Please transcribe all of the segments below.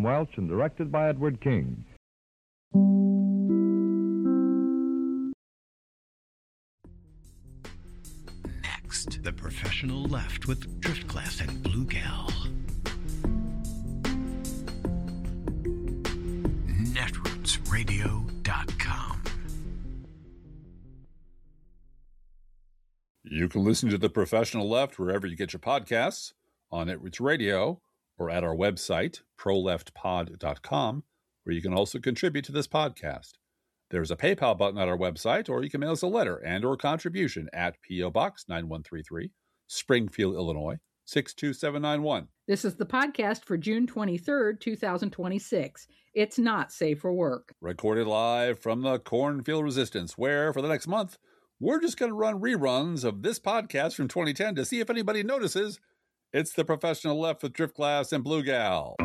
Welch and directed by Edward King. Next, The Professional Left with Driftglass and Blue Gal. Netrootsradio.com. You can listen to The Professional Left wherever you get your podcasts, on Netroots Radio, or at our website, proleftpod.com, where you can also contribute to this podcast. There's a PayPal button at our website, or you can mail us a letter and or contribution at P.O. Box 9133, Springfield, Illinois, 62791. This is the podcast for June 23rd, 2026. It's not safe for work. Recorded live from the Cornfield Resistance, where for the next month, we're just going to run reruns of this podcast from 2010 to see if anybody notices. It's The Professional Left with Driftglass and Blue Gal.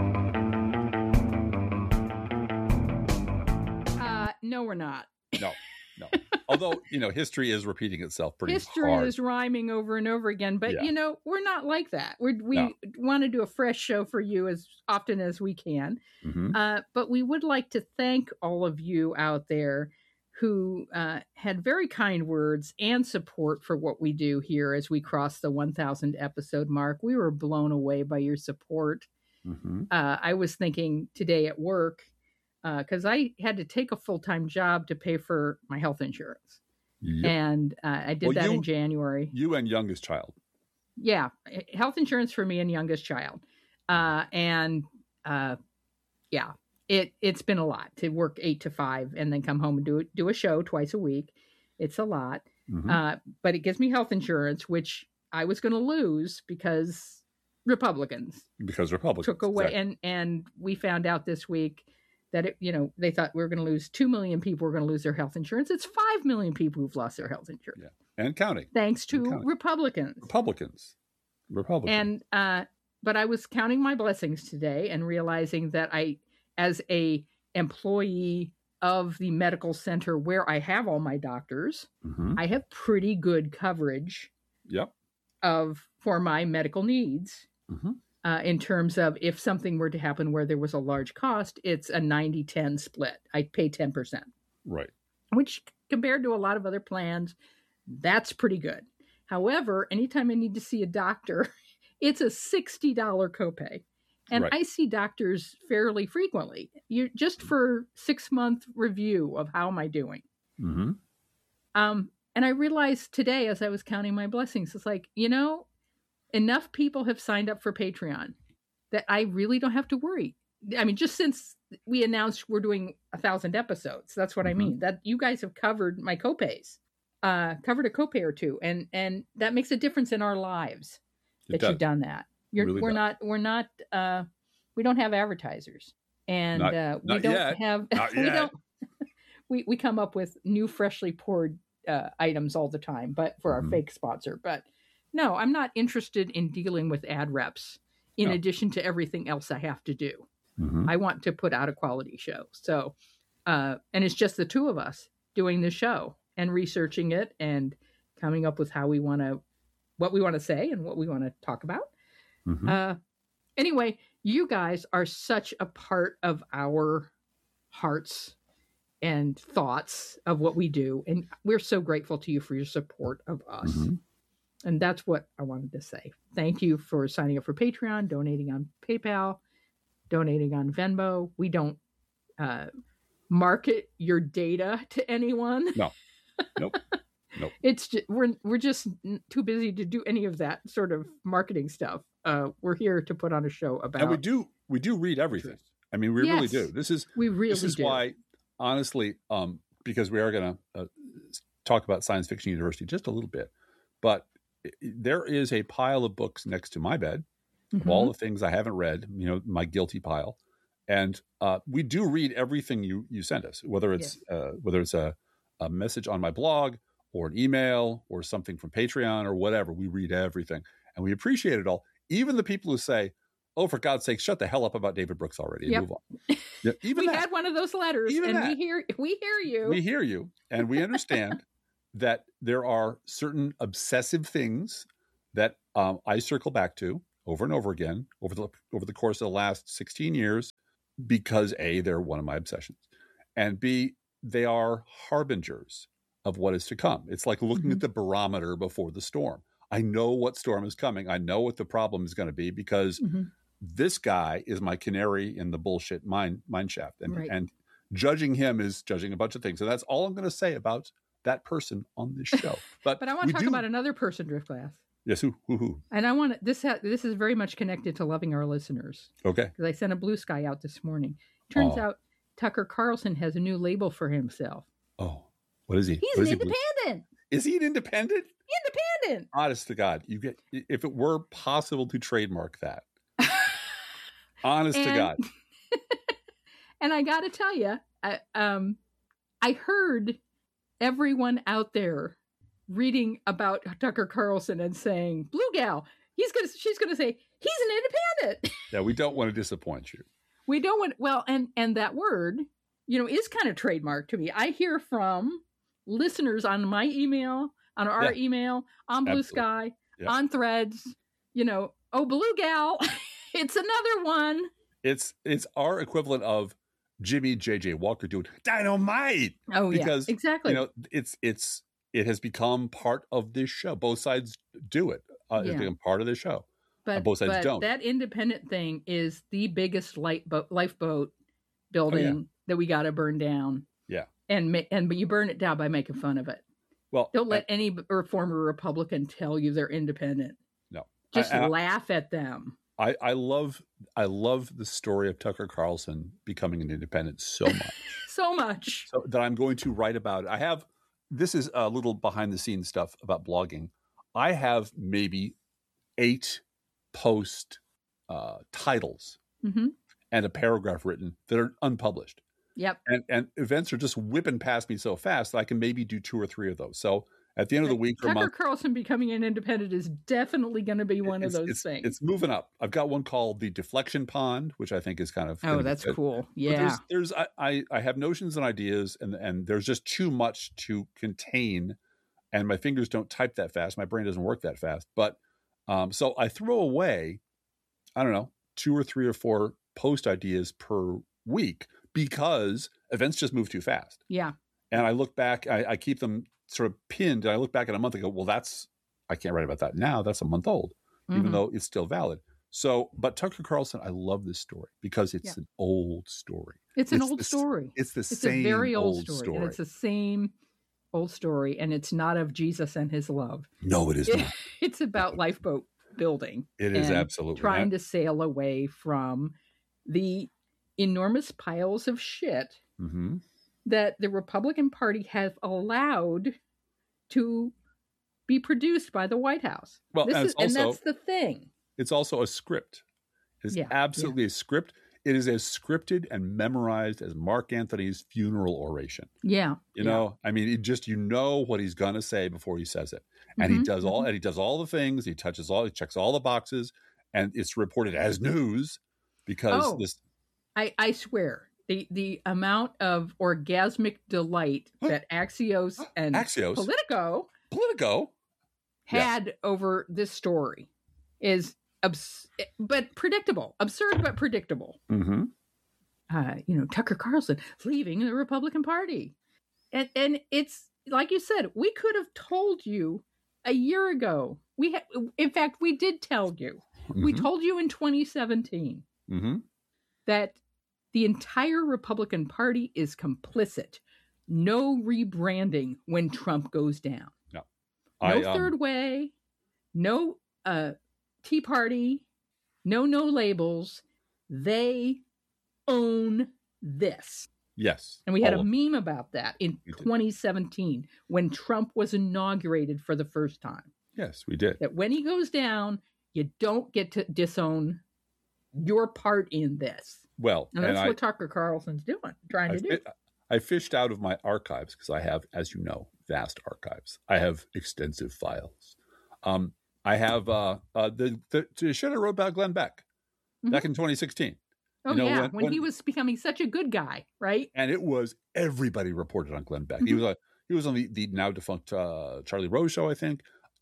No, we're not. No. Although, history is repeating itself pretty History hard. is rhyming over and over again, but, Yeah. We're not like that. We want to do a fresh show for you as often as we can. Mm-hmm. But we would like to thank all of you out there who had very kind words and support for what we do here as we cross the 1,000 episode mark. We were blown away by your support. Mm-hmm. I was thinking today at work, because I had to take a full-time job to pay for my health insurance. Yep. And I did that in January. You and youngest child. Yeah. Health insurance for me and youngest child. It's been a lot to work 8 to 5 and then come home and do a show twice a week. It's a lot. Mm-hmm. But it gives me health insurance, which I was going to lose because Republicans took away. Exactly. And we found out this week that, they thought we were going to lose 2 million people were going to lose their health insurance. It's 5 million people who've lost their health insurance. Yeah. And counting. Thanks to Republicans. And, but I was counting my blessings today and realizing that as a employee of the medical center where I have all my doctors, Mm-hmm. I have pretty good coverage Yep. for my medical needs. Mm-hmm. In terms of if something were to happen where there was a large cost, it's a 90-10 split. I pay 10%. Right. Which compared to a lot of other plans, that's pretty good. However, anytime I need to see a doctor, it's a $60 copay. And Right. I see doctors fairly frequently. You just for 6-month review of how am I doing. Mm-hmm. And I realized today as I was counting my blessings, it's like, enough people have signed up for Patreon that I really don't have to worry. I mean, just since we announced we're doing 1,000 episodes, that's what I mean. That you guys have covered my copays, covered a copay or two, and that makes a difference in our lives that you've done that. We don't have advertisers, and we don't have we come up with new freshly poured items all the time, but for our fake sponsor. But no, I'm not interested in dealing with ad reps in addition to everything else I have to do. Mm-hmm. I want to put out a quality show. So, and it's just the two of us doing the show and researching it and coming up with what we want to say and what we want to talk about. Mm-hmm. Anyway, you guys are such a part of our hearts and thoughts of what we do. And we're so grateful to you for your support of us. Mm-hmm. And that's what I wanted to say. Thank you for signing up for Patreon, donating on PayPal, donating on Venmo. We don't market your data to anyone. No. Nope. It's just, we're just too busy to do any of that sort of marketing stuff. We're here to put on a show about. And we do read everything. I mean, we really do. This is why, honestly, because we are going to talk about Science Fiction University just a little bit, but there is a pile of books next to my bed of all the things I haven't read, my guilty pile. And we do read everything you send us, whether it's a message on my blog or an email or something from Patreon or whatever. We read everything and we appreciate it all. Even the people who say, "Oh, for God's sake, shut the hell up about David Brooks already and move on." Yeah, even we had one of those letters, and we hear you. We hear you, and we understand that there are certain obsessive things that I circle back to over and over again over the course of the last 16 years because A, they're one of my obsessions, and B, they are harbingers of what is to come. It's like looking at the barometer before the storm. I know what storm is coming. I know what the problem is going to be because this guy is my canary in the bullshit mine shaft. And judging him is judging a bunch of things. And that's all I'm going to say about that person on this show. But I want to talk about another person, Driftglass. Yes, who? And I want this is very much connected to loving our listeners. Okay. Because I sent a blue sky out this morning. Turns out Tucker Carlson has a new label for himself. Oh, what is he? He's an independent. Is he an independent? Independent. Honest to God, if it were possible to trademark that. Honest to God. And I got to tell you, I heard everyone out there reading about Tucker Carlson and saying, "Blue gal, she's gonna say he's an independent." Yeah, we don't want to disappoint you. We don't want. Well, and that word, is kind of trademarked to me. I hear from listeners on my email, on our email, on Blue Sky, on Threads. Oh, blue gal, it's another one. It's our equivalent of Jimmy J.J. Walker doing Dynamite. Oh, because, yeah, exactly. It has become part of this show. Both sides do it. It's become part of the show. But both sides don't. That independent thing is the biggest lifeboat building that we got to burn down. Yeah. But you burn it down by making fun of it. Well, don't let any former Republican tell you they're independent. No. Just laugh at them. I love the story of Tucker Carlson becoming an independent so much. So much. So that I'm going to write about it. This is a little behind the scenes stuff about blogging. I have maybe 8 post titles and a paragraph written that are unpublished. Yep. And events are just whipping past me so fast that I can maybe do 2 or 3 of those. So at the end of the week or Tucker month, Carlson becoming an independent is definitely going to be one of those things. It's moving up. I've got one called The Deflection Pond, which I think is kind of that's cool. Yeah. But I have notions and ideas, and there's just too much to contain, and my fingers don't type that fast. My brain doesn't work that fast. But so I throw away, I don't know, 2 or 3 or 4 post ideas per week because events just move too fast. Yeah. And I look back, I keep them sort of pinned, and I look back at a month and go, well, I can't write about that now. That's a month old, even though it's still valid. So, but Tucker Carlson, I love this story because it's an old story. It's an old story. It's same a very old story. And it's the same old story, and it's not of Jesus and his love. No, it is not. It's about lifeboat building. It is absolutely trying to sail away from the enormous piles of shit that the Republican Party have allowed to be produced by the White House. Well, and that's the thing. It's also a script. It's absolutely a script. It is as scripted and memorized as Mark Antony's funeral oration. Yeah. You know, I mean, what he's going to say before he says it. And he does all the things, he checks all the boxes, and it's reported as news because I swear, the amount of orgasmic delight that Axios and Politico had over this story is but predictable. Absurd, but predictable. Tucker Carlson leaving the Republican Party. And it's, like you said, we could have told you a year ago. In fact, we did tell you. We told you in 2017 that the entire Republican Party is complicit. No rebranding when Trump goes down. No third way. No Tea Party. No labels. They own this. Yes. And we had a meme about that in 2017 when Trump was inaugurated for the first time. Yes, we did. That when he goes down, you don't get to disown your part in this. Well, and that's what Tucker Carlson's trying to do. I fished out of my archives because I have, as you know, vast archives. I have extensive files. I have the shit I wrote about Glenn Beck back in 2016. Oh, when he was becoming such a good guy, right? And it was everybody reported on Glenn Beck. He was on the now defunct Charlie Rose show, I think.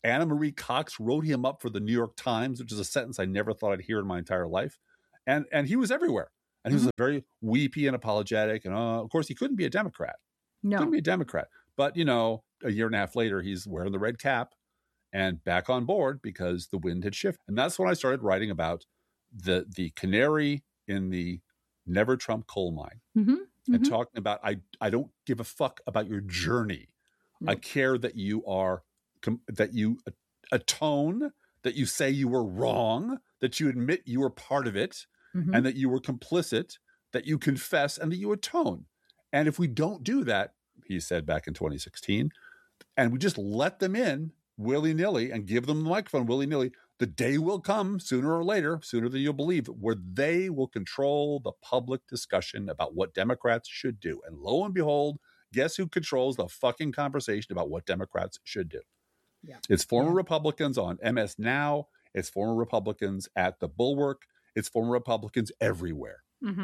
Anna Marie Cox wrote him up for the New York Times, which is a sentence I never thought I'd hear in my entire life. And he was everywhere. And he was very weepy and apologetic. And of course, he couldn't be a Democrat. No. Couldn't be a Democrat. But, you know, a year and a half later, he's wearing the red cap and back on board because the wind had shifted. And that's when I started writing about the canary in the Never Trump coal mine and talking about, I don't give a fuck about your journey. I care that you are, that you atone, that you say you were wrong, that you admit you were part of it, and that you were complicit, that you confess, and that you atone. And if we don't do that, he said back in 2016, and we just let them in willy-nilly and give them the microphone willy-nilly, the day will come sooner or later, sooner than you'll believe, where they will control the public discussion about what Democrats should do. And lo and behold, guess who controls the fucking conversation about what Democrats should do? Yeah. It's former Republicans on MS Now. It's former Republicans at the Bulwark. It's former Republicans everywhere.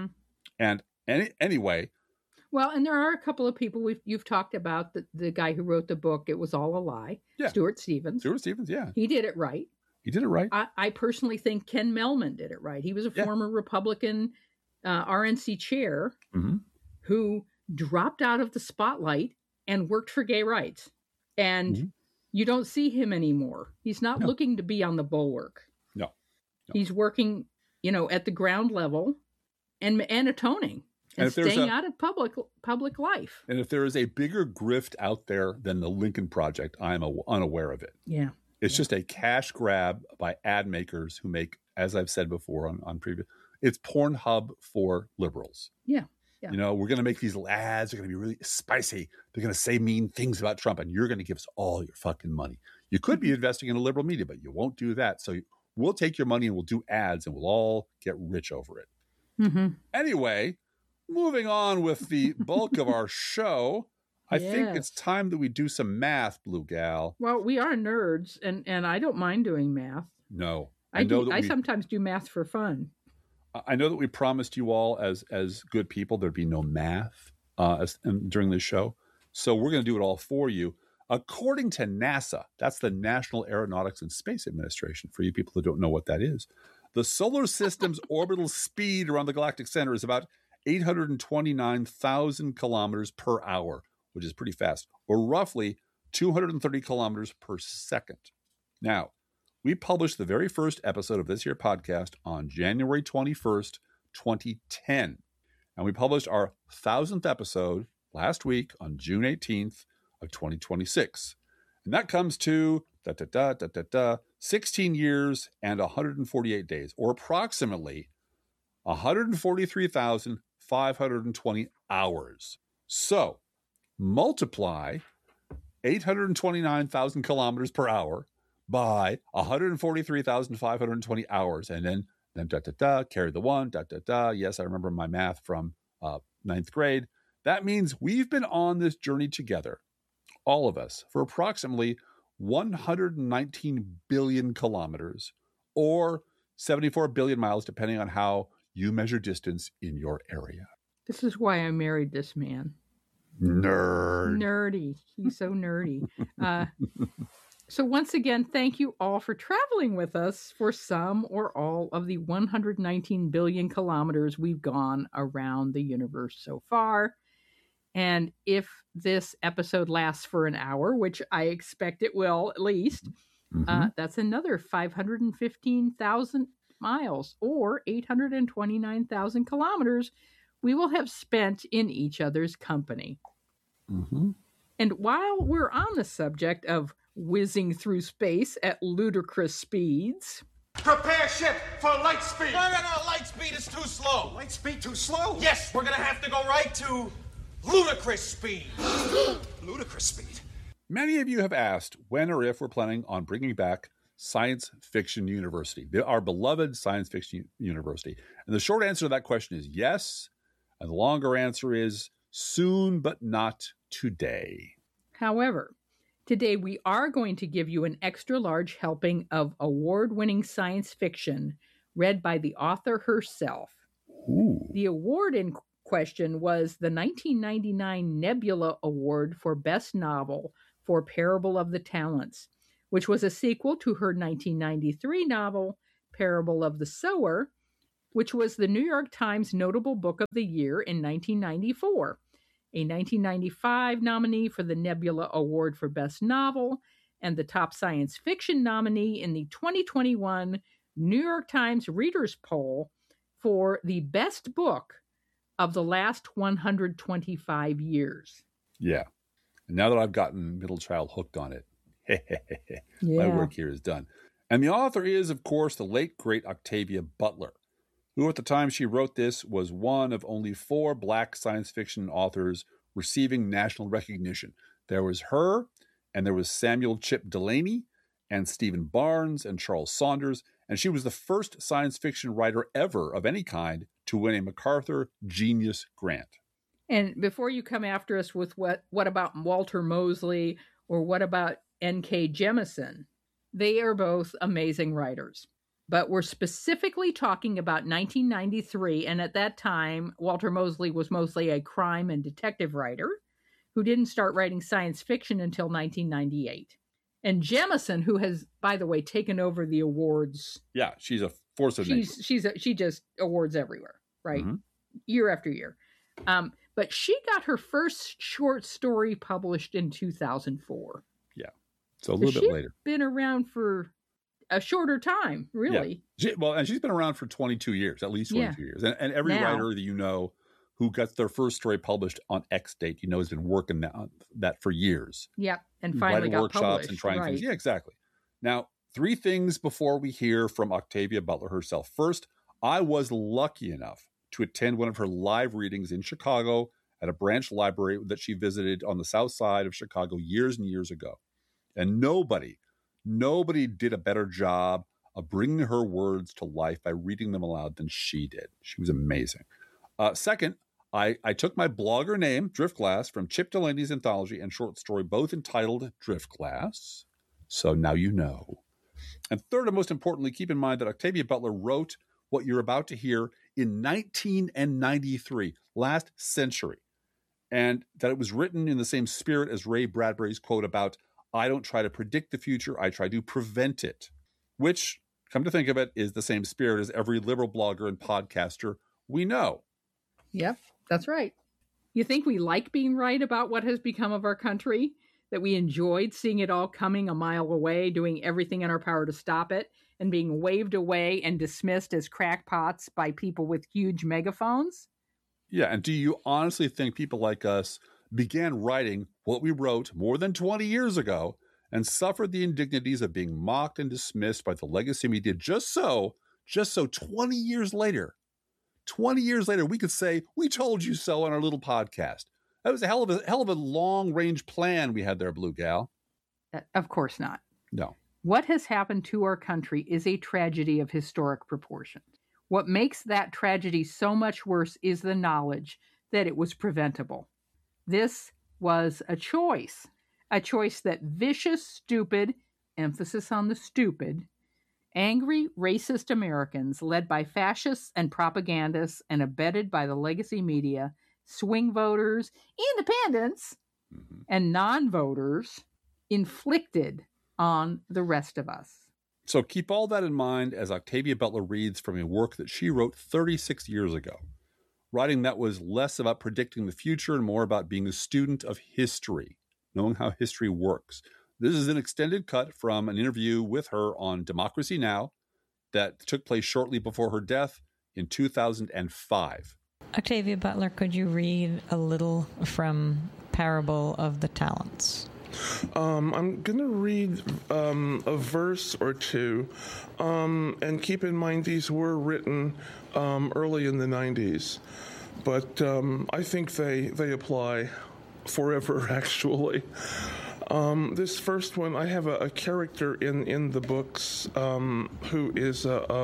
And anyway. Well, and there are a couple of people you've talked about, the guy who wrote the book, It Was All a Lie, Stuart Stevens. Stuart Stevens, yeah. He did it right. He did it right. I personally think Ken Mehlman did it right. He was a former Republican RNC chair who dropped out of the spotlight and worked for gay rights. And you don't see him anymore. He's not looking to be on the Bulwark. No. He's working, you know, at the ground level and atoning and staying out of public life. And if there is a bigger grift out there than the Lincoln Project, I'm unaware of it. Yeah. It's just a cash grab by ad makers who make, as I've said before on previous, it's Pornhub for liberals. Yeah. You know, we're going to make these ads. They're going to be really spicy. They're going to say mean things about Trump, and you're going to give us all your fucking money. You could be investing in a liberal media, but you won't do that. So we'll take your money and we'll do ads, and we'll all get rich over it. Anyway, moving on with the bulk of our show, I think it's time that we do some math, Blue Gal. Well, we are nerds, and I don't mind doing math. No. I sometimes do math for fun. I know that we promised you all as good people there'd be no math during this show. So we're going to do it all for you. According to NASA, that's the National Aeronautics and Space Administration, for you people who don't know what that is, the solar system's orbital speed around the galactic center is about 829,000 kilometers per hour, which is pretty fast, or roughly 230 kilometers per second. Now, we published the very first episode of this here podcast on January 21st, 2010. And we published our 1,000th episode last week on June 18th of 2026. And that comes to 16 years and 148 days, or approximately 143,520 hours. So multiply 829,000 kilometers per hour by 143,520 hours, and then carry the one, Yes, I remember my math from ninth grade. That means we've been on this journey together, all of us, for approximately 119 billion kilometers, or 74 billion miles, depending on how you measure distance in your area. This is why I married this man. Nerdy. He's so nerdy. So once again, thank you all for traveling with us for some or all of the 119 billion kilometers we've gone around the universe so far. And if this episode lasts for an hour, which I expect it will at least, that's another 515,000 miles or 829,000 kilometers we will have spent in each other's company. And while we're on the subject of whizzing through space at ludicrous speeds. Prepare ship for light speed. No, light speed is too slow. Light speed too slow? Yes, we're going to have to go right to ludicrous speed. Ludicrous speed. Many of you have asked when or if we're planning on bringing back Science Fiction University, our beloved Science Fiction University. And the short answer to that question is yes. And the longer answer is soon, but not today. However, today we are going to give you an extra large helping of award-winning science fiction read by the author herself. Ooh. The award in question was the 1999 Nebula Award for Best Novel for Parable of the Talents, which was a sequel to her 1993 novel, Parable of the Sower, which was the New York Times Notable Book of the Year in 1994, a 1995 nominee for the Nebula Award for Best Novel, and the top science fiction nominee in the 2021 New York Times Readers' Poll for the best book of the last 125 years. Yeah. And now that I've gotten Middle Child hooked on it, my work here is done. And the author is, of course, the late, great Octavia Butler, who at the time she wrote this was one of only 4 Black science fiction authors receiving national recognition. There was her, and there was Samuel Chip Delaney, and Stephen Barnes, and Charles Saunders, and she was the first science fiction writer ever of any kind to win a MacArthur Genius Grant. And before you come after us with what about Walter Mosley or what about N.K. Jemisin, they are both amazing writers. But we're specifically talking about 1993, and at that time, Walter Mosley was mostly a crime and detective writer who didn't start writing science fiction until 1998. And Jemisin, who has, by the way, taken over the awards. Yeah, she's a force of nature. She just awards everywhere, right? Mm-hmm. Year after year. But she got her first short story published in 2004. Yeah, so a little bit later. Been around for a shorter time, really. Yeah. And she's been around for 22 years, at least 22 years. And every writer that you know who got their first story published on X date, you know, has been working on that for years. Yep, and finally got workshops published. And trying things. Yeah, exactly. Now, 3 things before we hear from Octavia Butler herself. First, I was lucky enough to attend one of her live readings in Chicago at a branch library that she visited on the south side of Chicago years and years ago. And nobody did a better job of bringing her words to life by reading them aloud than she did. She was amazing. Second, I took my blogger name, Driftglass, from Chip Delaney's anthology and short story, both entitled Driftglass. So now you know. And third, and most importantly, keep in mind that Octavia Butler wrote what you're about to hear in 1993, last century, and that it was written in the same spirit as Ray Bradbury's quote about, "I don't try to predict the future, I try to prevent it," which, come to think of it, is the same spirit as every liberal blogger and podcaster we know. Yep, that's right. You think we like being right about what has become of our country? That we enjoyed seeing it all coming a mile away, doing everything in our power to stop it, and being waved away and dismissed as crackpots by people with huge megaphones? Yeah, and do you honestly think people like us began writing what we wrote more than 20 years ago and suffered the indignities of being mocked and dismissed by the legacy media just so 20 years later, we could say, we told you so on our little podcast? That was a hell of a long-range plan we had there, Blue Gal. Of course not. No. What has happened to our country is a tragedy of historic proportions. What makes that tragedy so much worse is the knowledge that it was preventable. This was a choice that vicious, stupid, emphasis on the stupid, angry, racist Americans led by fascists and propagandists and abetted by the legacy media, swing voters, independents, and non-voters inflicted on the rest of us. So keep all that in mind as Octavia Butler reads from a work that she wrote 36 years ago, writing that was less about predicting the future and more about being a student of history, knowing how history works. This is an extended cut from an interview with her on Democracy Now! That took place shortly before her death in 2005. Octavia Butler, could you read a little from Parable of the Talents? I'm going to read a verse or two, and keep in mind these were written early in the 90s, but I think they apply forever, actually. This first one, I have a character in the books who is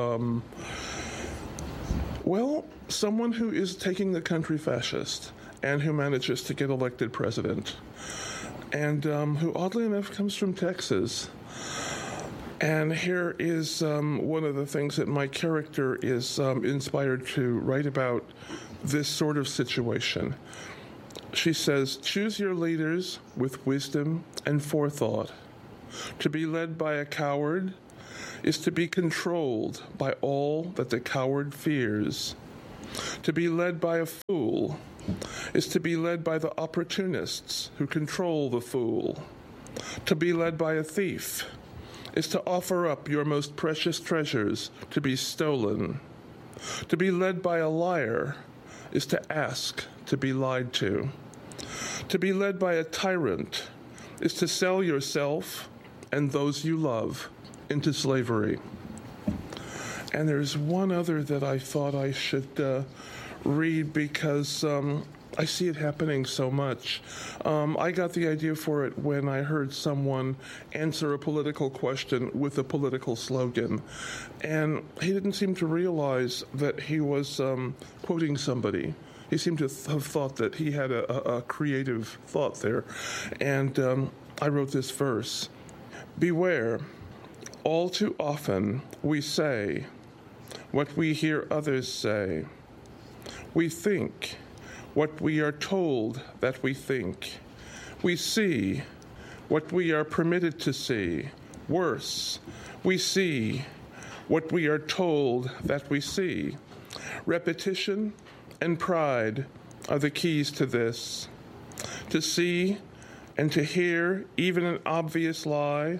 someone who is taking the country fascist and who manages to get elected president, and who oddly enough comes from Texas. And here is one of the things that my character is inspired to write about this sort of situation. She says, "Choose your leaders with wisdom and forethought. To be led by a coward is to be controlled by all that the coward fears. To be led by a fool is to be led by the opportunists who control the fool. To be led by a thief is to offer up your most precious treasures to be stolen. To be led by a liar is to ask to be lied to. To be led by a tyrant is to sell yourself and those you love into slavery. And there's one other that I thought I should read because I see it happening so much. I got the idea for it when I heard someone answer a political question with a political slogan. And he didn't seem to realize that he was quoting somebody. He seemed to have thought that he had a creative thought there. And I wrote this verse. Beware, all too often we say what we hear others say. We think what we are told that we think. We see what we are permitted to see. Worse, we see what we are told that we see. Repetition and pride are the keys to this. To see and to hear even an obvious lie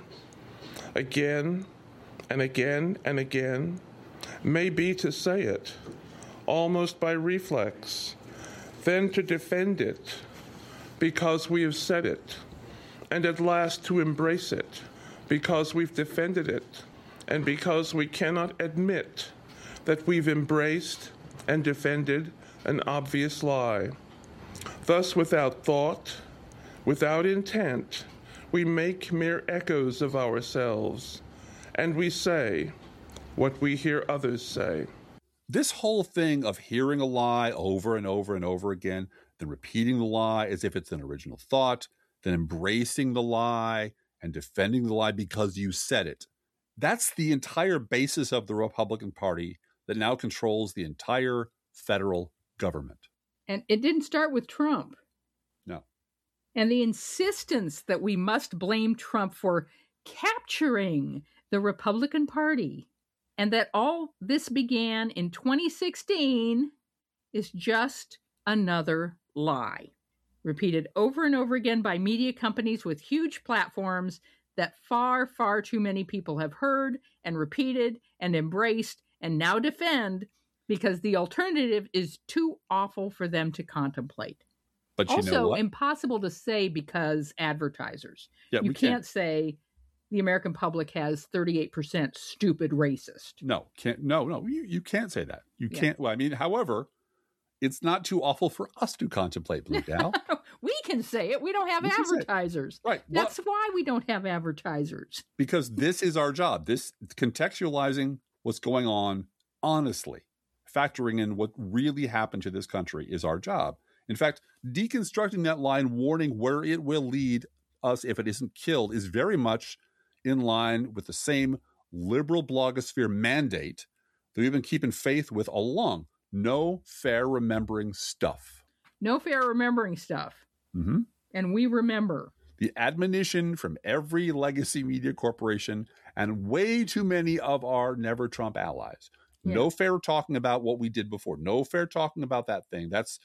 again and again and again may be to say it almost by reflex, then to defend it because we have said it, and at last to embrace it because we've defended it, and because we cannot admit that we've embraced and defended an obvious lie. Thus, without thought, without intent, we make mere echoes of ourselves, and we say what we hear others say. This whole thing of hearing a lie over and over and over again, then repeating the lie as if it's an original thought, then embracing the lie and defending the lie because you said it. That's the entire basis of the Republican Party that now controls the entire federal government. And it didn't start with Trump. No. And the insistence that we must blame Trump for capturing the Republican Party and that all this began in 2016 is just another lie, repeated over and over again by media companies with huge platforms that far, far too many people have heard and repeated and embraced and now defend because the alternative is too awful for them to contemplate. But you also, know what? Impossible to say because advertisers. Yeah, you can't say the American public has 38% stupid racist. No, you can't say that. You can't. Well, I mean, however, it's not too awful for us to contemplate, Blue Gal. We can say it. We don't have advertisers. Right. That's why we don't have advertisers. Because this is our job. This contextualizing what's going on honestly, factoring in what really happened to this country is our job. In fact, deconstructing that line, warning where it will lead us if it isn't killed, is very much in line with the same liberal blogosphere mandate that we've been keeping faith with all along. No fair remembering stuff. No fair remembering stuff. Mm-hmm. And we remember. The admonition from every legacy media corporation and way too many of our never Trump allies. Yeah. No fair talking about what we did before. No fair talking about that thing. That's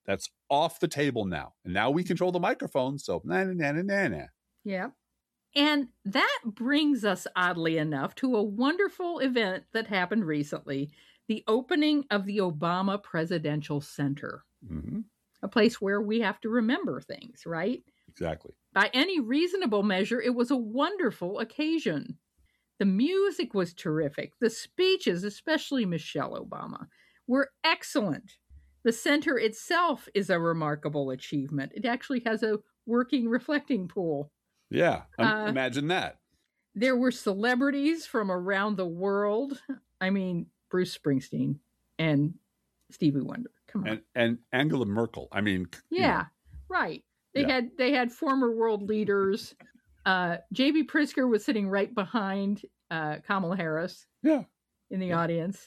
off the table now. And now we control the microphone, so na-na-na-na-na-na. Yeah. And that brings us, oddly enough, to a wonderful event that happened recently, the opening of the Obama Presidential Center. Mm-hmm. A place where we have to remember things, right? Exactly. By any reasonable measure, it was a wonderful occasion. The music was terrific. The speeches, especially Michelle Obama, were excellent. The center itself is a remarkable achievement. It actually has a working reflecting pool. Yeah, imagine that. There were celebrities from around the world. I mean, Bruce Springsteen and Stevie Wonder. Come on. And Angela Merkel. I mean, yeah, right. They had former world leaders. J.B. Pritzker was sitting right behind Kamala Harris. Yeah. In the audience.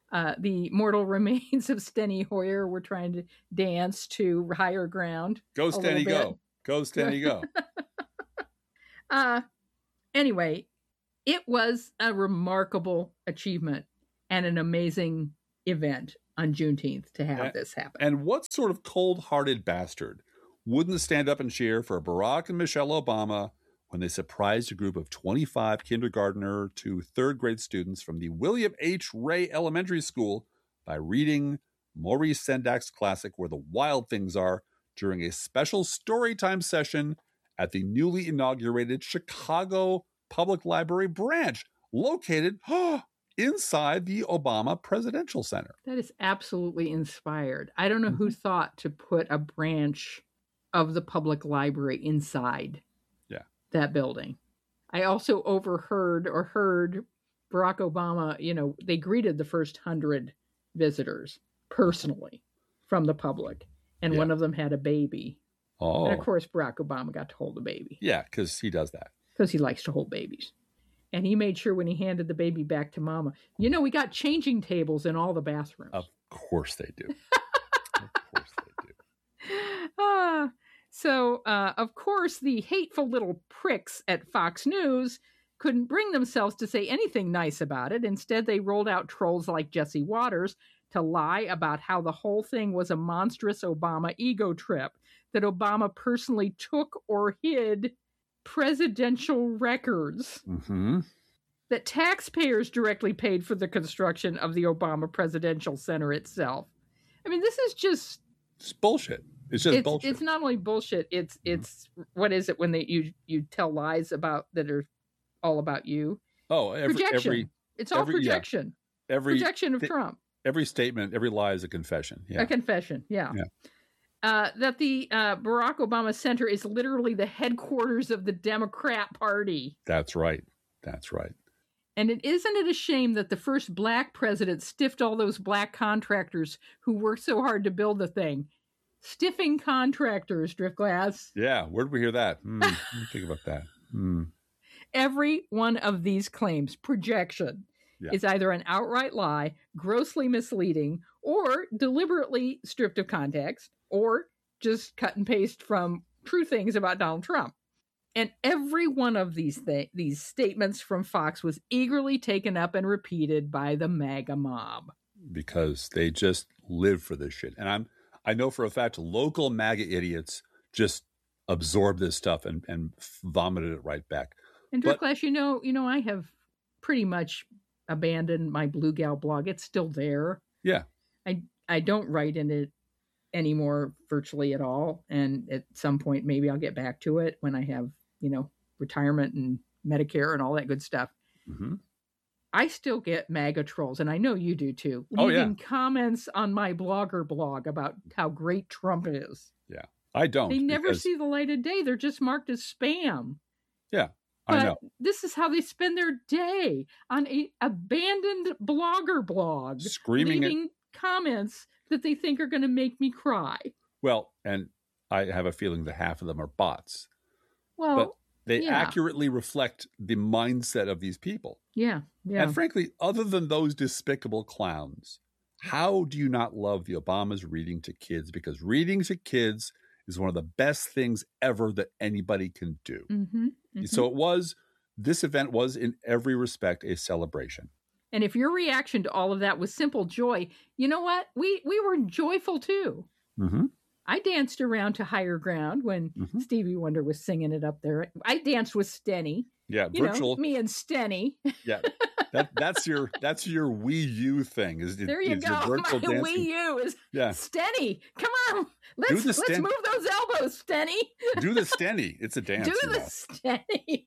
The mortal remains of Steny Hoyer were trying to dance to Higher Ground. Go, Steny, go. Go, Steny, go. Anyway, it was a remarkable achievement and an amazing event on Juneteenth to have this happen. And what sort of cold-hearted bastard wouldn't stand up and cheer for Barack and Michelle Obama when they surprised a group of 25 kindergartner to third grade students from the William H. Ray Elementary School by reading Maurice Sendak's classic Where the Wild Things Are during a special storytime session at the newly inaugurated Chicago Public Library branch, located inside the Obama Presidential Center. That is absolutely inspired. I don't know who thought to put a branch of the public library inside that building. I also heard Barack Obama, they greeted the first 100 visitors personally from the public. And one of them had a baby. Oh. And of course, Barack Obama got to hold the baby. Yeah, because he does that. Because he likes to hold babies. And he made sure when he handed the baby back to Mama, we got changing tables in all the bathrooms. Of course they do. Of course they do. So, of course, the hateful little pricks at Fox News couldn't bring themselves to say anything nice about it. Instead, they rolled out trolls like Jesse Waters to lie about how the whole thing was a monstrous Obama ego trip, that Obama personally took or hid presidential records, that taxpayers directly paid for the construction of the Obama Presidential Center itself. I mean, this is just... It's bullshit. It's just bullshit. It's not only bullshit, it's what is it when you tell lies about that are all about you? Oh, projection. It's all projection. Yeah. Projection of Trump. Every statement, every lie is a confession. Yeah. A confession, yeah. That the Barack Obama Center is literally the headquarters of the Democrat Party. That's right. That's right. And isn't it a shame that the first black president stiffed all those black contractors who worked so hard to build the thing? Stiffing contractors, Driftglass. Yeah, where did we hear that? Let me think about that. Every one of these claims, projection, is either an outright lie, grossly misleading, or deliberately stripped of context, or just cut and paste from true things about Donald Trump. And every one of these statements from Fox was eagerly taken up and repeated by the MAGA mob. Because they just live for this shit. And I know for a fact local MAGA idiots just absorb this stuff and vomited it right back. And Driftglass, I have pretty much abandoned my Blue Gal blog. It's still there. Yeah. I don't write in it anymore virtually at all. And at some point, maybe I'll get back to it when I have, retirement and Medicare and all that good stuff. Mm-hmm. I still get MAGA trolls, and I know you do too, leaving comments on my blogger blog about how great Trump is. Yeah, I don't. They never see the light of day. They're just marked as spam. Yeah, but I know. This is how they spend their day, on a abandoned blogger blog, leaving comments that they think are going to make me cry. Well, and I have a feeling that half of them are bots. Well, but they accurately reflect the mindset of these people. Yeah. And frankly, other than those despicable clowns, how do you not love the Obamas reading to kids? Because reading to kids is one of the best things ever that anybody can do. So this event was in every respect a celebration. And if your reaction to all of that was simple joy, you know what? We were joyful too. Mm-hmm. I danced around to Higher Ground when Stevie Wonder was singing it up there. I danced with Stenny. Yeah, me and Stenny. Yeah, that's your Wii U thing. There you go. My Wii U is Stenny. Come on, let's move those elbows, Stenny. Do the Stenny. It's a dance. Do the Stenny.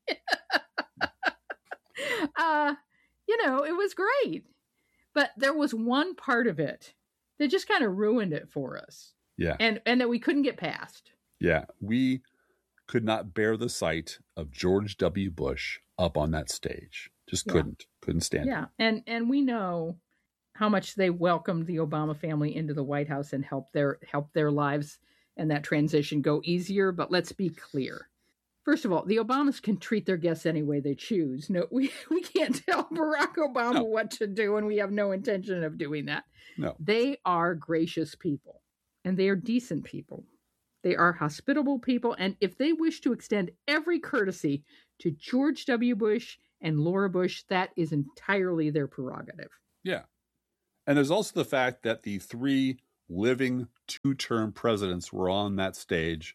It was great, but there was one part of it that just kind of ruined it for us. Yeah. And that we couldn't get past. Yeah. We could not bear the sight of George W. Bush up on that stage. Just couldn't stand it. Yeah. And we know how much they welcomed the Obama family into the White House and helped their lives and that transition go easier. But let's be clear. First of all, the Obamas can treat their guests any way they choose. No, we can't tell Barack Obama what to do, and we have no intention of doing that. No. They are gracious people. And they are decent people. They are hospitable people, and if they wish to extend every courtesy to George W. Bush and Laura Bush, that is entirely their prerogative. Yeah. And there's also the fact that the 3 living 2-term presidents were on that stage.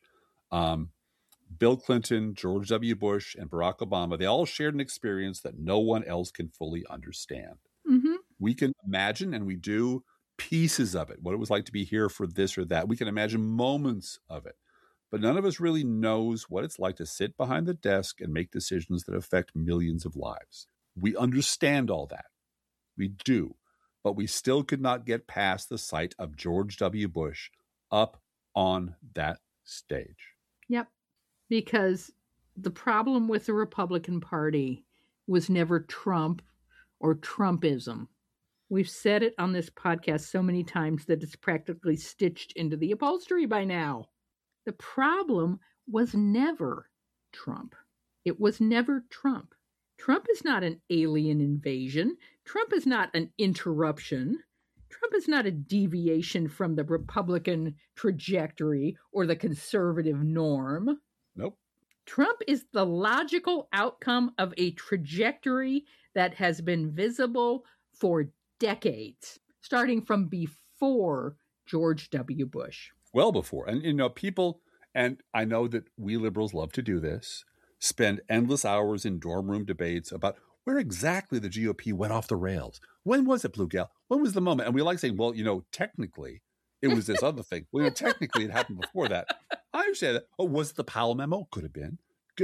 Bill Clinton, George W. Bush, and Barack Obama, they all shared an experience that no one else can fully understand. Mm-hmm. We can imagine, and we do, pieces of it, what it was like to be here for this or that. We can imagine moments of it. But none of us really knows what it's like to sit behind the desk and make decisions that affect millions of lives. We understand all that. We do. But we still could not get past the sight of George W. Bush up on that stage. Yep. Because the problem with the Republican Party was never Trump or Trumpism. We've said it on this podcast so many times that it's practically stitched into the upholstery by now. The problem was never Trump. It was never Trump. Trump is not an alien invasion. Trump is not an interruption. Trump is not a deviation from the Republican trajectory or the conservative norm. Nope. Trump is the logical outcome of a trajectory that has been visible for decades, starting from before George W. Bush. Well before. And, people, and I know that we liberals love to do this, spend endless hours in dorm room debates about where exactly the GOP went off the rails. When was it, Blue Gal? When was the moment? And we like saying, well, technically, it was this other thing. Well, technically, it happened before that. I understand that. Oh, was it the Powell memo? Could have been.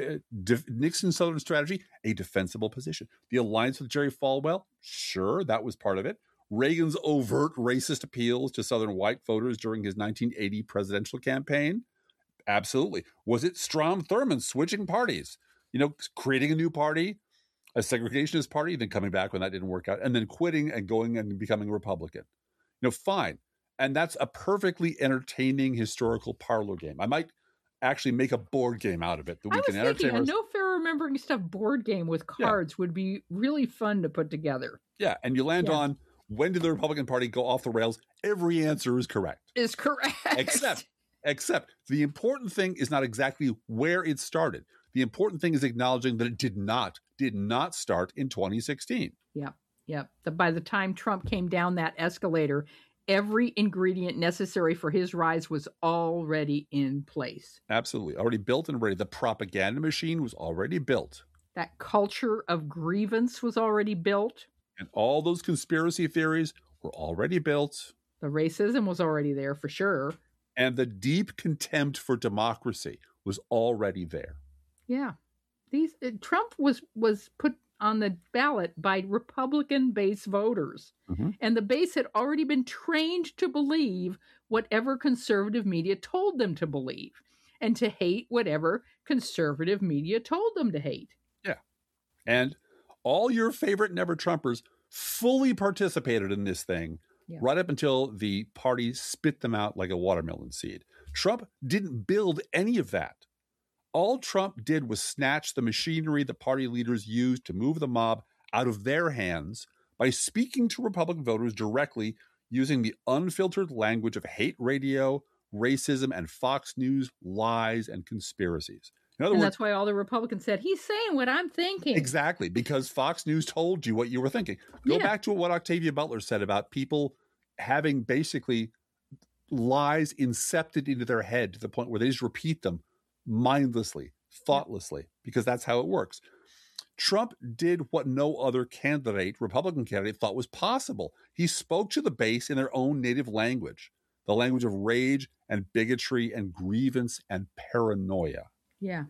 Nixon's Southern strategy, a defensible position. The alliance with Jerry Falwell, sure, that was part of it. Reagan's overt racist appeals to Southern white voters during his 1980 presidential campaign, absolutely. Was it Strom Thurmond switching parties? Creating a new party, a segregationist party, then coming back when that didn't work out, and then quitting and going and becoming a Republican. Fine. And that's a perfectly entertaining historical parlor game. I might actually make a board game out of it that we can entertain. A No Fair Remembering Stuff board game with cards would be really fun to put together. Yeah, and you land on, when did the Republican Party go off the rails? Every answer is correct. Is correct. Except the important thing is not exactly where it started. The important thing is acknowledging that it did not start in 2016. Yep. By the time Trump came down that escalator, every ingredient necessary for his rise was already in place. Absolutely. Already built and ready. The propaganda machine was already built. That culture of grievance was already built. And all those conspiracy theories were already built. The racism was already there for sure. And the deep contempt for democracy was already there. Yeah. Trump was put on the ballot by Republican base voters. Mm-hmm. And the base had already been trained to believe whatever conservative media told them to believe and to hate whatever conservative media told them to hate. Yeah. And all your favorite Never Trumpers fully participated in this thing right up until the party spit them out like a watermelon seed. Trump didn't build any of that. All Trump did was snatch the machinery the party leaders used to move the mob out of their hands by speaking to Republican voters directly using the unfiltered language of hate radio, racism, and Fox News lies and conspiracies. In other words, that's why all the Republicans said, he's saying what I'm thinking. Exactly, because Fox News told you what you were thinking. Go back to what Octavia Butler said about people having basically lies incepted into their head to the point where they just repeat them mindlessly, thoughtlessly, because that's how it works. Trump did what no other Republican candidate, thought was possible. He spoke to the base in their own native language, the language of rage and bigotry and grievance and paranoia. Yeah.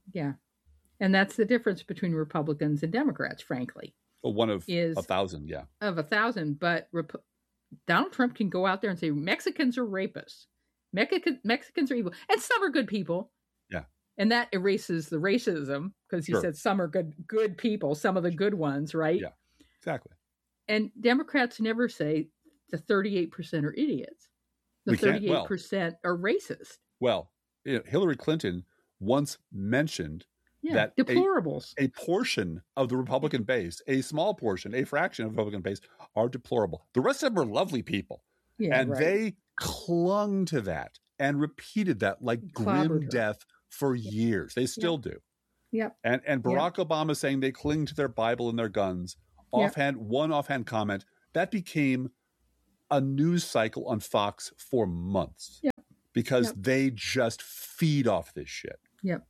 And that's the difference between Republicans and Democrats, frankly. Well, one of 1,000, yeah. Of 1,000, but Donald Trump can go out there and say Mexicans are rapists. Mexicans are evil. And some are good people. Yeah. And that erases the racism because he said some are good people, some of the good ones, right? Yeah, exactly. And Democrats never say the 38% are idiots. The 38% are racist. Well, Hillary Clinton once mentioned that deplorables. A portion of the Republican base, a small portion, a fraction of the Republican base are deplorable. The rest of them are lovely people. Yeah, and they clung to that and repeated that like grim death for years. They still do. Yep. And Barack Obama saying they cling to their Bible and their guns. One offhand comment that became a news cycle on Fox for months because they just feed off this shit. Yep.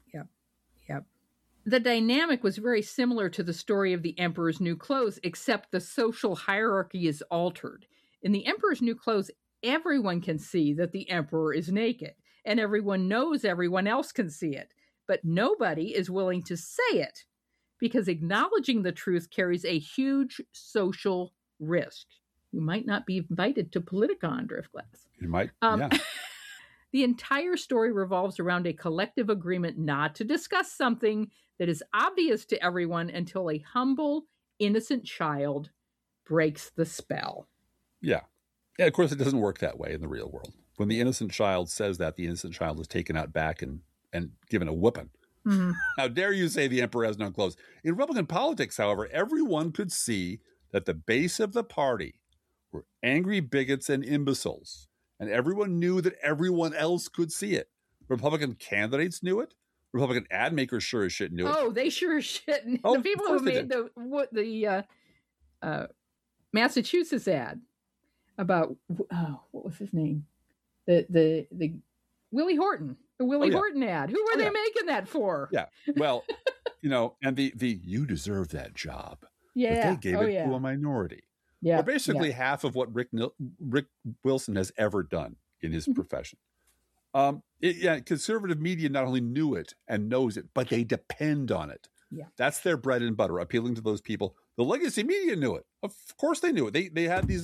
The dynamic was very similar to the story of the Emperor's New Clothes, except the social hierarchy is altered. In the Emperor's New Clothes, everyone can see that the Emperor is naked, and everyone knows everyone else can see it, but nobody is willing to say it because acknowledging the truth carries a huge social risk. You might not be invited to Politicon, Driftglass. You might, The entire story revolves around a collective agreement not to discuss something that is obvious to everyone until a humble, innocent child breaks the spell. Yeah. Of course, it doesn't work that way in the real world. When the innocent child says that, the innocent child is taken out back and given a whooping. Mm-hmm. How dare you say the emperor has no clothes? In Republican politics, however, everyone could see that the base of the party were angry bigots and imbeciles. And everyone knew that everyone else could see it. Republican candidates knew it. Republican ad makers sure as shit knew it. Oh, they sure as shit. The people who made the Massachusetts ad about what was his name? The Willie Horton. The Willie Horton ad. Who were they making that for? Yeah. Well, and the you deserve that job. Yeah. But they gave it to a minority. Yeah. Or basically half of what Rick Wilson has ever done in his profession. Conservative media not only knew it and knows it, but they depend on it. Yeah. That's their bread and butter, appealing to those people. The legacy media knew it. Of course they knew it. They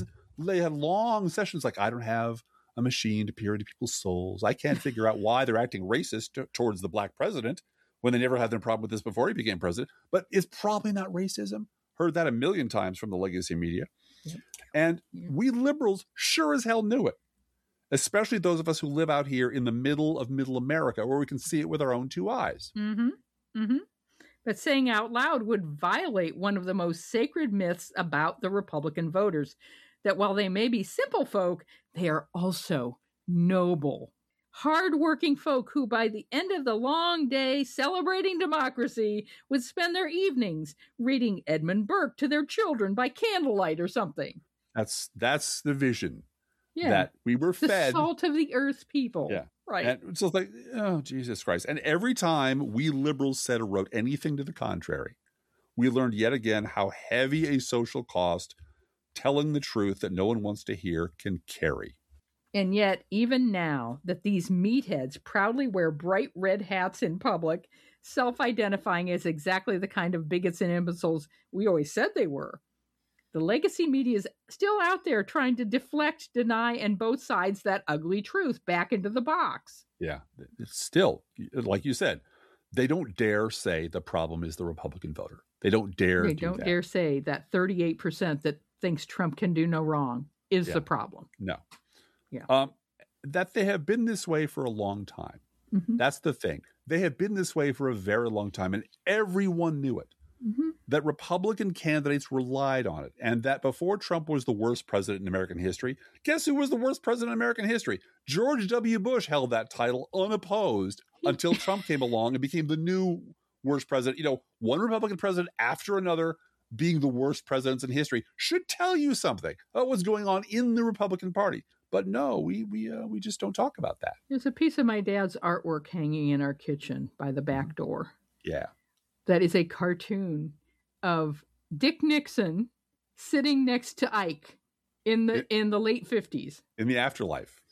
had long sessions like, I don't have a machine to peer into people's souls. I can't figure out why they're acting racist towards the black president when they never had a problem with this before he became president. But it's probably not racism. Heard that a million times from the legacy media. Yep. And we liberals sure as hell knew it, especially those of us who live out here in the middle of middle America where we can see it with our own two eyes. Mm-hmm. Mm-hmm. But saying out loud would violate one of the most sacred myths about the Republican voters, that while they may be simple folk, they are also noble, hard-working folk who, by the end of the long day celebrating democracy, would spend their evenings reading Edmund Burke to their children by candlelight or something. That's the vision that we were fed. The salt of the earth people. Yeah. Right. And so it's like, oh, Jesus Christ. And every time we liberals said or wrote anything to the contrary, we learned yet again how heavy a social cost telling the truth that no one wants to hear can carry. And yet, even now that these meatheads proudly wear bright red hats in public, self-identifying as exactly the kind of bigots and imbeciles we always said they were, the legacy media is still out there trying to deflect, deny, and both sides that ugly truth back into the box. Yeah, it's still, like you said, they don't dare say the problem is the Republican voter. They don't dare dare say that 38% that thinks Trump can do no wrong is the problem. No. Yeah. That they have been this way for a long time. Mm-hmm. That's the thing. They have been this way for a very long time, and everyone knew it. Mm-hmm. That Republican candidates relied on it, and that before Trump was the worst president in American history, guess who was the worst president in American history? George W. Bush held that title unopposed until Trump came along and became the new worst president. One Republican president after another being the worst presidents in history should tell you something about what's going on in the Republican Party. But no, we just don't talk about that. There's a piece of my dad's artwork hanging in our kitchen by the back door. Yeah. That is a cartoon of Dick Nixon sitting next to Ike in the late 50s. In the afterlife.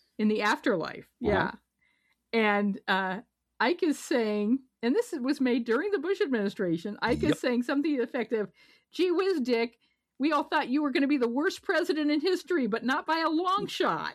Yeah. And Ike is saying, and this was made during the Bush administration, Ike is saying something to the effect of, gee whiz, Dick, we all thought you were going to be the worst president in history, but not by a long shot.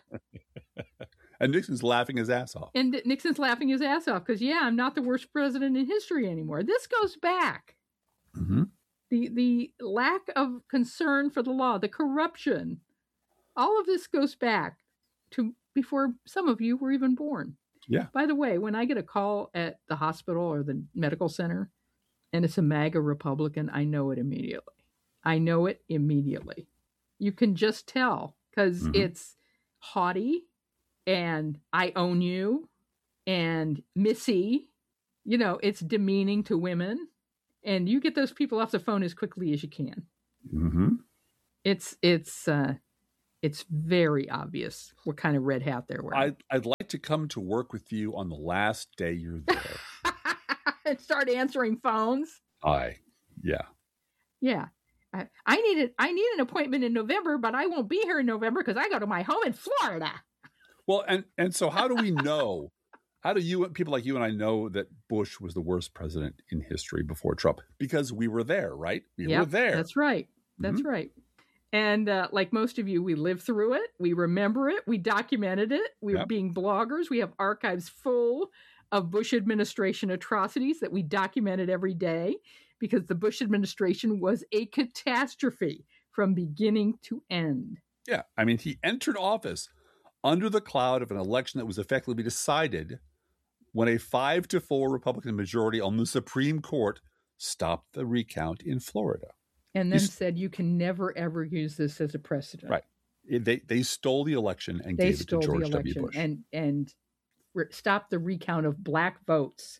And Nixon's laughing his ass off. Because, I'm not the worst president in history anymore. This goes back. Mm-hmm. The lack of concern for the law, the corruption, all of this goes back to before some of you were even born. Yeah. By the way, when I get a call at the hospital or the medical center and it's a MAGA Republican, I know it immediately. You can just tell because it's haughty. and I own you and Missy. You know, it's demeaning to women. And you get those people off the phone as quickly as you can. Mm-hmm. It's very obvious what kind of red hat they're wearing. I'd like to come to work with you on the last day you're there. And start answering phones. Yeah. I need an appointment in November, but I won't be here in November because I go to my home in Florida. Well, and so how do we know? How do you, people like you and I, know that Bush was the worst president in history before Trump? Because we were there, right? We were there. That's right. That's right. And like most of you, we lived through it. We remember it. We documented it. We were being bloggers. We have archives full of Bush administration atrocities that we documented every day because the Bush administration was a catastrophe from beginning to end. Yeah. I mean, he entered office under the cloud of an election that was effectively decided when a 5-4 Republican majority on the Supreme Court stopped the recount in Florida. And then said, you can never, ever use this as a precedent. Right. They stole the election and gave it to George W. Bush. And stopped the recount of black votes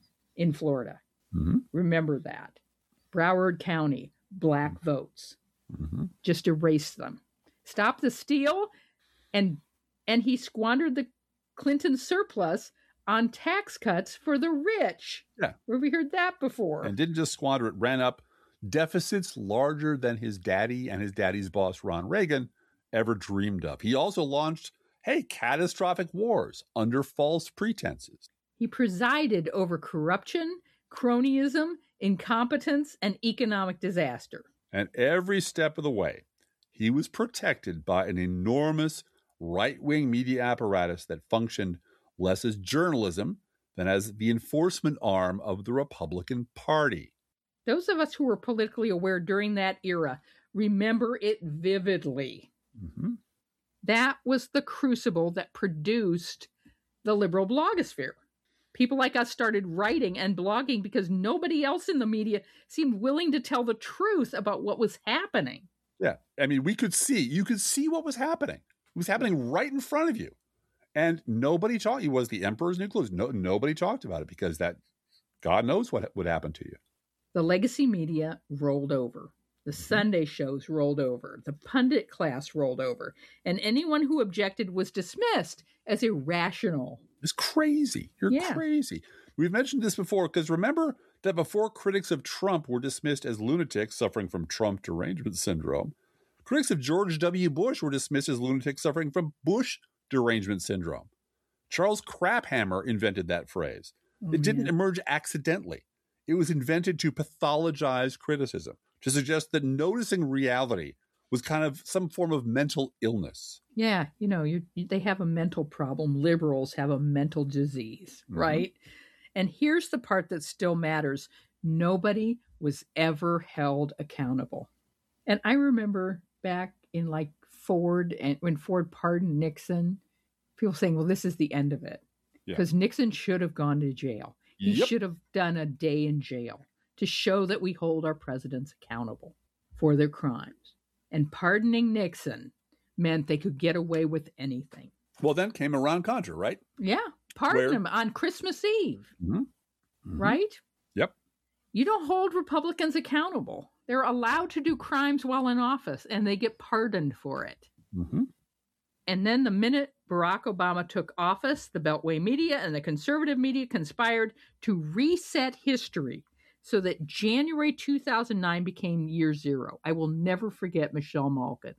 in Florida. Mm-hmm. Remember that. Broward County, black votes. Mm-hmm. Just erase them. Stop the steal. And he squandered the Clinton surplus on tax cuts for the rich. Yeah. Where we heard that before. And didn't just squander it, ran up deficits larger than his daddy and his daddy's boss, Ron Reagan, ever dreamed of. He also launched, catastrophic wars under false pretenses. He presided over corruption, cronyism, incompetence, and economic disaster. And every step of the way, he was protected by an enormous right-wing media apparatus that functioned less as journalism than as the enforcement arm of the Republican Party. Those of us who were politically aware during that era remember it vividly. Mm-hmm. That was the crucible that produced the liberal blogosphere. People like us started writing and blogging because nobody else in the media seemed willing to tell the truth about what was happening. Yeah. I mean, you could see what was happening. It was happening right in front of you. And nobody talked. It was the emperor's new clothes. Nobody talked about it because God knows what would happen to you. The legacy media rolled over. The Sunday shows rolled over. The pundit class rolled over. And anyone who objected was dismissed as irrational. It's crazy. You're crazy. We've mentioned this before because remember that before critics of Trump were dismissed as lunatics suffering from Trump derangement syndrome, critics of George W. Bush were dismissed as lunatics suffering from Bush derangement syndrome. Charles Craphammer invented that phrase. It didn't emerge accidentally. It was invented to pathologize criticism, to suggest that noticing reality was kind of some form of mental illness. Yeah, they have a mental problem. Liberals have a mental disease, right? And here's the part that still matters. Nobody was ever held accountable. And I remember back in Ford, and when Ford pardoned Nixon, people saying, well, this is the end of it. Because Nixon should have gone to jail. He should have done a day in jail to show that we hold our presidents accountable for their crimes. And pardoning Nixon meant they could get away with anything. Well, then came Iran-Contra, right? Yeah. Pardon him on Christmas Eve. Mm-hmm. Mm-hmm. Right? Yep. You don't hold Republicans accountable. They're allowed to do crimes while in office, and they get pardoned for it. Mm-hmm. And then the minute Barack Obama took office, the Beltway media and the conservative media conspired to reset history so that January 2009 became year zero. I will never forget Michelle Malkin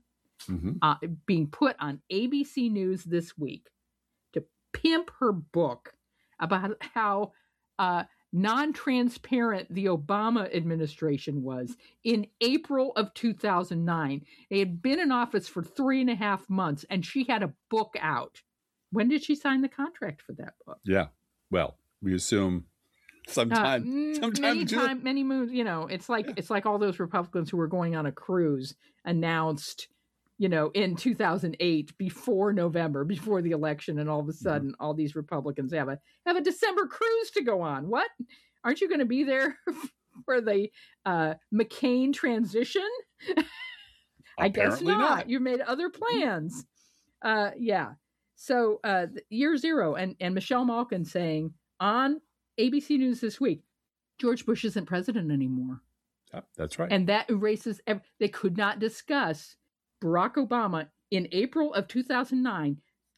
being put on ABC News this week to pimp her book about how non-transparent the Obama administration was in April of 2009. They had been in office for 3.5 months, and she had a book out. When did she sign the contract for that book? Yeah. Well, we assume sometime many moons. It's like all those Republicans who were going on a cruise announced, in 2008 before November, before the election, and all of a sudden all these Republicans have a December cruise to go on. What? Aren't you going to be there for the McCain transition? I guess not. You made other plans. Yeah. So year zero, and Michelle Malkin saying on ABC News this week, George Bush isn't president anymore. Yep, that's right. And that erases, they could not discuss Barack Obama in April of 2009,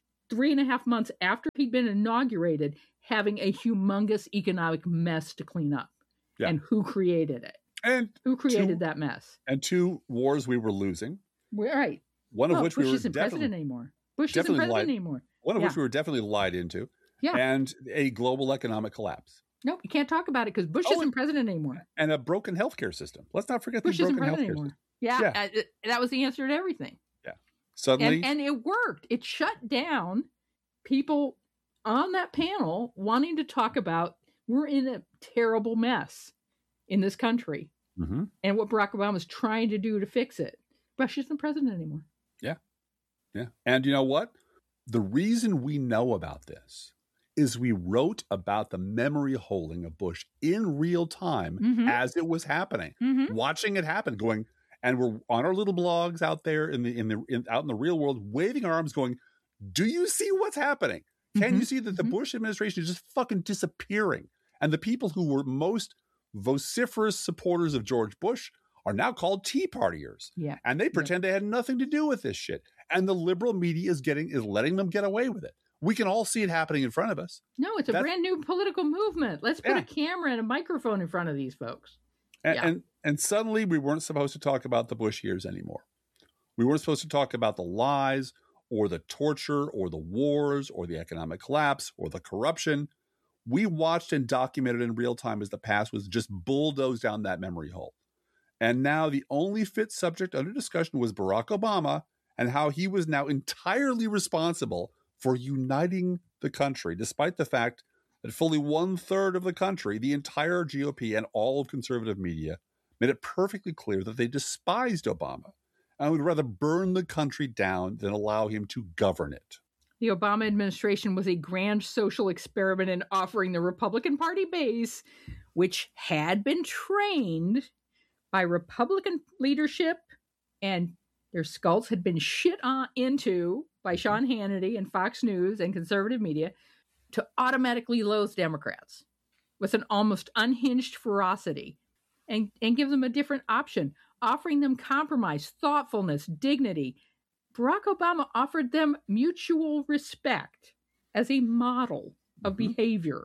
3.5 months after he'd been inaugurated, having a humongous economic mess to clean up. Yeah. And who created it? And who created that mess? And 2 wars we were losing. Right. One of which Bush we were isn't president anymore. Bush isn't president anymore. One of which we were definitely lied into. Yeah. And a global economic collapse. Nope, you can't talk about it because Bush isn't president anymore. And a broken healthcare system. Let's not forget Bush the broken isn't healthcare anymore. system. Yeah. That was the answer to everything. Yeah. Suddenly. And it worked. It shut down people on that panel wanting to talk about we're in a terrible mess in this country. Mm-hmm. And what Barack Obama is trying to do to fix it. Bush isn't president anymore. Yeah. Yeah. And you know what? The reason we know about this is we wrote about the memory holding of Bush in real time as it was happening, watching it happen, going, and we're on our little blogs out there out in the real world, waving our arms, going, "Do you see what's happening? Can you see that the Bush administration is just fucking disappearing?" And the people who were most vociferous supporters of George Bush are now called Tea Partiers. Yeah. And they pretend they had nothing to do with this shit. And the liberal media is letting them get away with it. We can all see it happening in front of us. No, it's a brand new political movement. Let's put a camera and a microphone in front of these folks. And suddenly we weren't supposed to talk about the Bush years anymore. We weren't supposed to talk about the lies or the torture or the wars or the economic collapse or the corruption. We watched and documented in real time as the past was just bulldozed down that memory hole. And now the only fit subject under discussion was Barack Obama and how he was now entirely responsible for uniting the country, despite the fact that fully 1/3 of the country, the entire GOP and all of conservative media, made it perfectly clear that they despised Obama and would rather burn the country down than allow him to govern it. The Obama administration was a grand social experiment in offering the Republican Party base, which had been trained by Republican leadership and their skulls had been shit into by Sean Hannity and Fox News and conservative media, to automatically loathe Democrats with an almost unhinged ferocity and give them a different option, offering them compromise, thoughtfulness, dignity. Barack Obama offered them mutual respect as a model of behavior,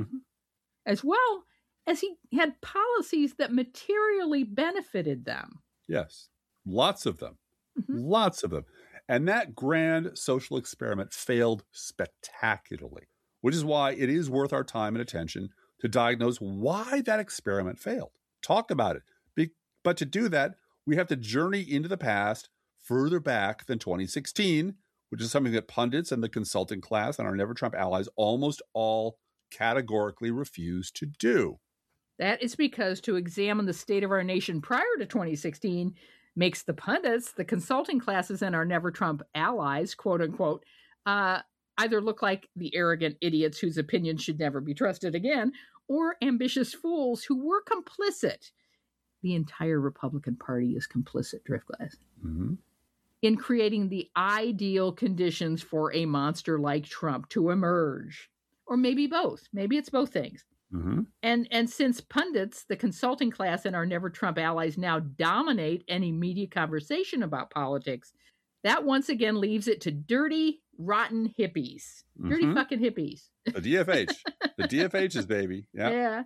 as well as he had policies that materially benefited them. Yes, lots of them. Lots of them. And that grand social experiment failed spectacularly, which is why it is worth our time and attention to diagnose why that experiment failed. Talk about it. But to do that, we have to journey into the past further back than 2016, which is something that pundits and the consulting class and our Never Trump allies almost all categorically refuse to do. That is because to examine the state of our nation prior to 2016 makes the pundits, the consulting classes, and our Never Trump allies, quote unquote, either look like the arrogant idiots whose opinions should never be trusted again, or ambitious fools who were complicit. The entire Republican Party is complicit, Driftglass, in creating the ideal conditions for a monster like Trump to emerge. Or maybe both. Maybe it's both things. And since pundits, the consulting class, and our Never Trump allies now dominate any media conversation about politics, that once again leaves it to dirty, rotten hippies. Dirty fucking hippies. The DFH. The DFHs, baby. Yeah.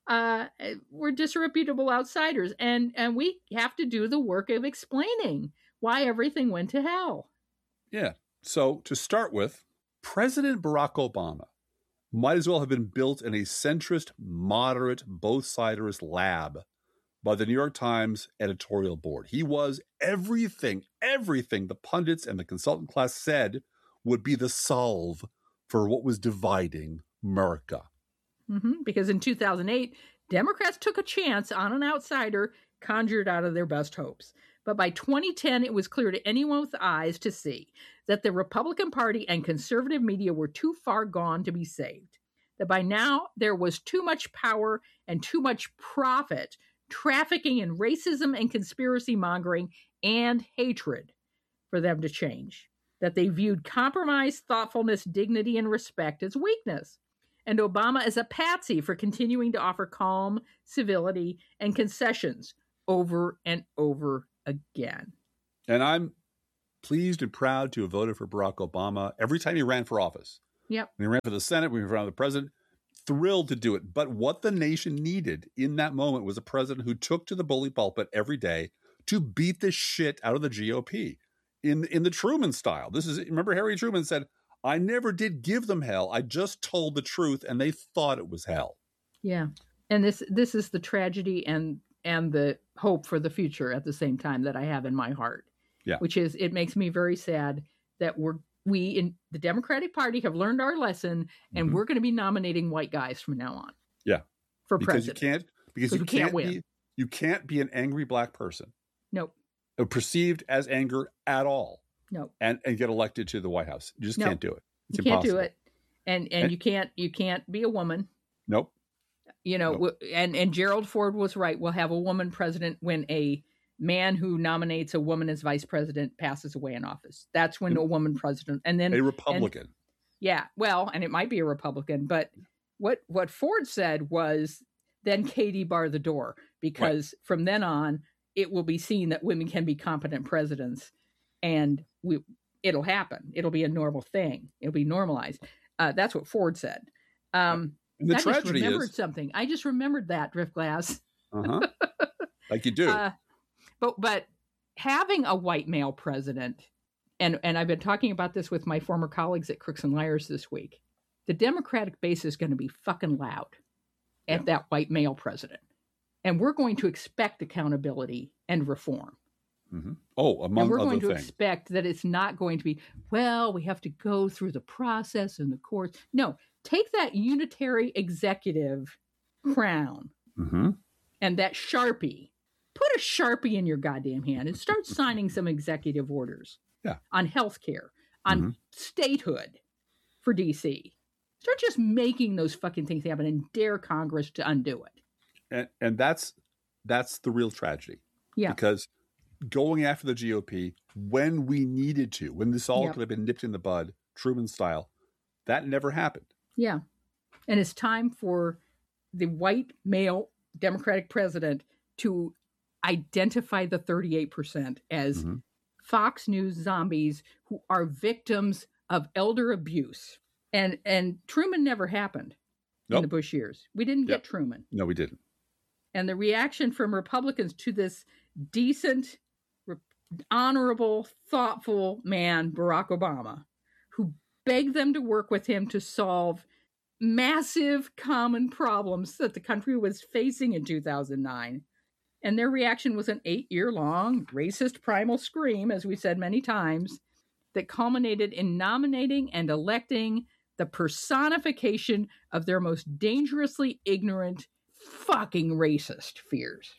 We're disreputable outsiders. And we have to do the work of explaining why everything went to hell. Yeah. So to start with, President Barack Obama might as well have been built in a centrist, moderate, both-siderist lab by the New York Times editorial board. He was everything the pundits and the consultant class said would be the solve for what was dividing America. Because in 2008, Democrats took a chance on an outsider conjured out of their best hopes. But by 2010, it was clear to anyone with eyes to see that the Republican Party and conservative media were too far gone to be saved. That by now, there was too much power and too much profit trafficking in racism and conspiracy mongering and hatred for them to change. that they viewed compromise, thoughtfulness, dignity, and respect as weakness. And Obama is a patsy for continuing to offer calm, civility, and concessions over and over again. And I'm pleased and proud to have voted for Barack Obama every time he ran for office. Yep. When he ran for the Senate, when he ran for the president, thrilled to do it. But what the nation needed in that moment was a president who took to the bully pulpit every day to beat the shit out of the GOP in the Truman style. Remember Harry Truman said, I never did give them hell. I just told the truth and they thought it was hell. Yeah. And this is the tragedy and the hope for the future at the same time that I have in my heart. Yeah. Which is, it makes me very sad that we in the Democratic Party have learned our lesson and we're going to be nominating white guys from now on. Yeah. For president. Because you can't win. You can't be an angry black person. Nope. Or perceived as anger at all. Nope. And get elected to the White House. You just can't do it. It's you impossible. Can't do it. And you can't be a woman. Nope. Nope. And Gerald Ford was right. We'll have a woman president when a man who nominates a woman as vice president passes away in office. That's when a woman president, and then a Republican. And it might be a Republican, but what Ford said was then Katie bar the door, because from then on it will be seen that women can be competent presidents, and it'll happen. It'll be a normal thing. It'll be normalized. That's what Ford said. The I tragedy just remembered is something. I just remembered that, Driftglass. Like you do. But having a white male president, and I've been talking about this with my former colleagues at Crooks and Liars this week, the Democratic base is going to be fucking loud at that white male president. And we're going to expect accountability and reform. Mm-hmm. Oh, among and we're other going to things. expect that it's not going to be, well, we have to go through the process and the courts. No, take that unitary executive crown and that Sharpie. Put a Sharpie in your goddamn hand and start signing some executive orders on healthcare, on statehood for DC. Start just making those fucking things happen and dare Congress to undo it. And that's the real tragedy. Yeah. Because going after the GOP when we needed to, when this all could have been nipped in the bud, Truman style, that never happened. Yeah. And it's time for the white male Democratic president to identify the 38% as Fox News zombies who are victims of elder abuse. And Truman never happened in the Bush years. We didn't get Truman. No, we didn't. And the reaction from Republicans to this decent, honorable, thoughtful man, Barack Obama, who begged them to work with him to solve massive common problems that the country was facing in 2009. And their reaction was an 8-year-long racist primal scream, as we said many times, that culminated in nominating and electing the personification of their most dangerously ignorant, fucking racist fears.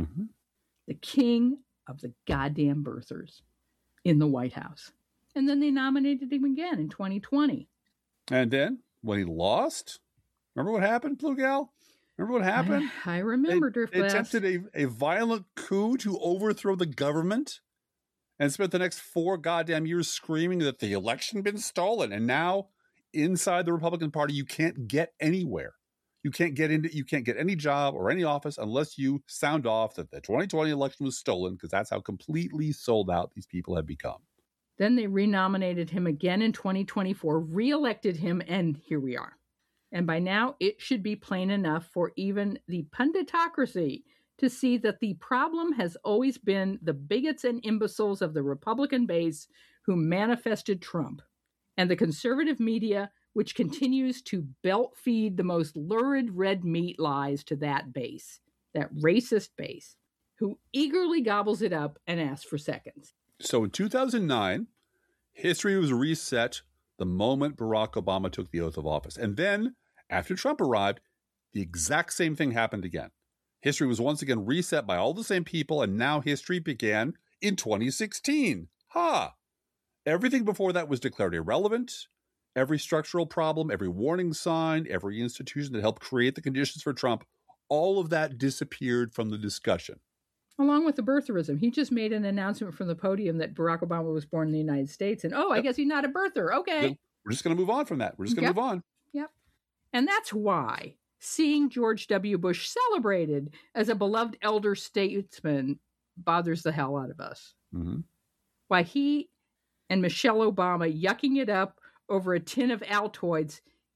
The king of the goddamn birthers in the White House. And then they nominated him again in 2020. And then when he lost, remember what happened, Blue Gal? Remember what happened? I remember, Driftglass. They attempted a violent coup to overthrow the government and spent the next 4 goddamn years screaming that the election had been stolen. And now inside the Republican Party, you can't get anywhere. You can't get any job or any office unless you sound off that the 2020 election was stolen, because that's how completely sold out these people have become. Then they renominated him again in 2024, reelected him, and here we are. And by now, it should be plain enough for even the punditocracy to see that the problem has always been the bigots and imbeciles of the Republican base who manifested Trump, and the conservative media, which continues to belt feed the most lurid red meat lies to that base, that racist base, who eagerly gobbles it up and asks for seconds. So in 2009, history was reset the moment Barack Obama took the oath of office. And then, after Trump arrived, the exact same thing happened again. History was once again reset by all the same people, and now history began in 2016. Everything before that was declared irrelevant. Every structural problem, every warning sign, every institution that helped create the conditions for Trump, all of that disappeared from the discussion. Along with the birtherism. He just made an announcement from the podium that Barack Obama was born in the United States. And, I guess he's not a birther. Okay. We're just going to move on from that. We're just going to move on. Yep. And that's why seeing George W. Bush celebrated as a beloved elder statesman bothers the hell out of us. Mm-hmm. Why he and Michelle Obama yucking it up over a tin of Altoids